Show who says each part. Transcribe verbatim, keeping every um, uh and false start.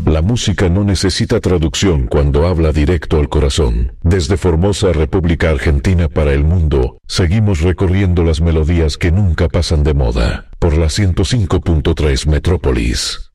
Speaker 1: La música no necesita traducción cuando habla directo al corazón. Desde Formosa, República Argentina para el mundo, seguimos recorriendo las melodías que nunca pasan de moda, por la ciento cinco punto tres Metrópolis.